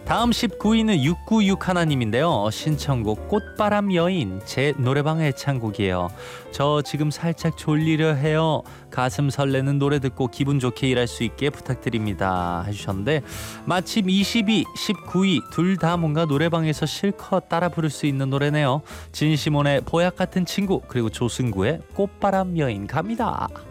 다음 19위는 696 하나님인데요. 신청곡 꽃바람 여인, 제 노래방 애창곡이에요. 저 지금 살짝 졸리려 해요. 가슴 설레는 노래 듣고 기분 좋게 일할 수 있게 부탁드립니다 해주셨는데, 마침 20위, 19위 둘 다 뭔가 노래방에서 실컷 따라 부를 수 있는 노래네요. 진시몬의 보약 같은 친구, 그리고 조승구의 꽃바람 여인 갑니다.